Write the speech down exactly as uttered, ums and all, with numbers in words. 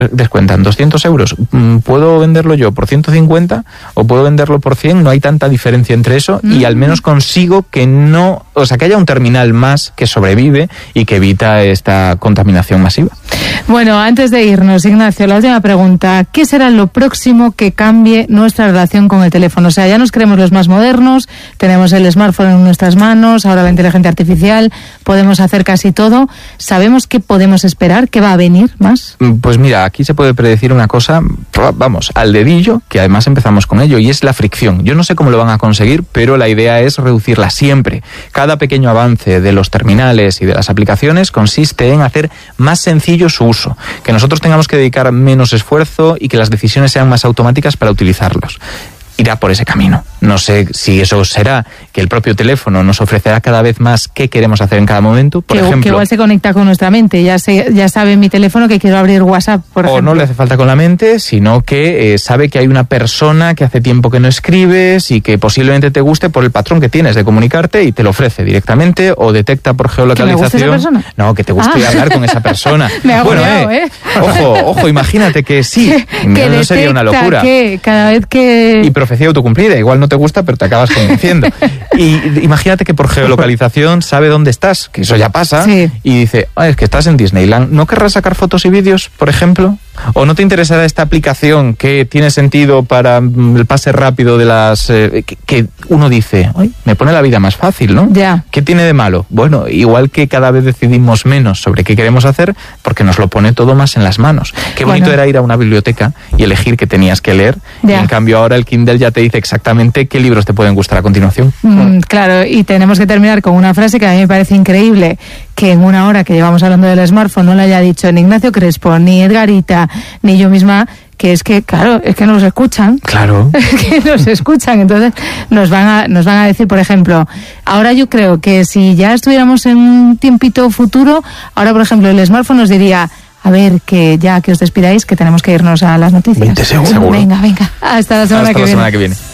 descuentan doscientos euros, ¿puedo venderlo yo por ciento cincuenta o puedo venderlo por cien? No hay tanta diferencia entre eso mm. y al menos consigo que no, o sea, que haya un terminal más que sobrevive y que evita esta contaminación masiva. Bueno, antes de irnos, Ignacio, la última pregunta. ¿Qué será lo próximo que cambie nuestra relación con el teléfono? O sea, ya nos creemos los más modernos, tenemos el smartphone en nuestras manos, ahora la inteligencia artificial, podemos hacer casi todo. ¿Sabemos qué podemos esperar? ¿Qué va a venir más? Pues mira, aquí se puede predecir una cosa, vamos, al dedillo, que además empezamos con ello, y es la fricción. Yo no sé cómo lo van a conseguir, pero la idea es reducirla siempre. Cada pequeño avance de los terminales y de las aplicaciones consiste en hacer más sencillo su uso, que nosotros tengamos que dedicar menos esfuerzo y que las decisiones sean más automáticas para utilizarlos. Irá por ese camino. No sé si eso será que el propio teléfono nos ofrecerá cada vez más qué queremos hacer en cada momento. Por que, ejemplo, que igual se conecta con nuestra mente. Ya sé, ya sabe mi teléfono que quiero abrir WhatsApp, por ejemplo. O no le hace falta con la mente, sino que eh, sabe que hay una persona que hace tiempo que no escribes y que posiblemente te guste por el patrón que tienes de comunicarte y te lo ofrece directamente, o detecta por geolocalización. ¿Que me guste esa persona? No, que te guste ah. hablar con esa persona. Me ha bueno, goleado, eh, ¿eh? Ojo, ojo, imagínate que sí. que, que no sería una locura. Que cada vez que... Y profecía autocumplida. Igual no te gusta, pero te acabas convenciendo. Y imagínate que por geolocalización sabe dónde estás, que eso ya pasa, sí. y dice, ah, es que estás en Disneyland, ¿no querrás sacar fotos y vídeos, por ejemplo? ¿O no te interesará esta aplicación que tiene sentido para el pase rápido de las... Eh, que, que uno dice, ay, me pone la vida más fácil, ¿no? Ya. ¿Qué tiene de malo? Bueno, igual que cada vez decidimos menos sobre qué queremos hacer, porque nos lo pone todo más en las manos. Qué bonito bueno. era ir a una biblioteca y elegir qué tenías que leer, ya. y en cambio ahora el Kindle ya te dice exactamente qué libros te pueden gustar a continuación. Mm, claro, y tenemos que terminar con una frase que a mí me parece increíble, que en una hora que llevamos hablando del smartphone no la haya dicho ni Ignacio Crespo, ni Edgarita, ni yo misma, que es que, claro, es que nos escuchan. Claro. que nos escuchan, entonces nos van a nos van a decir, por ejemplo, ahora yo creo que si ya estuviéramos en un tiempito futuro, ahora, por ejemplo, el smartphone nos diría, a ver, que ya que os despidáis, que tenemos que irnos a las noticias. veinte segundos. Venga, venga. Hasta la semana, Hasta que, la viene. semana que viene.